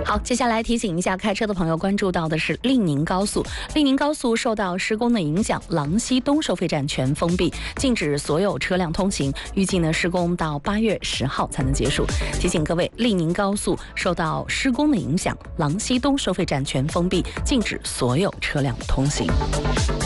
好，接下来提醒一下开车的朋友，关注到的是令宁高速。令宁高速受到施工的影响，郎溪东收费站全封闭，禁止所有车辆通行。预计呢施工到8月10号才能结束。提醒各位，令宁高速受到施工的影响，郎溪东收费站全封闭，禁止所有车辆通行。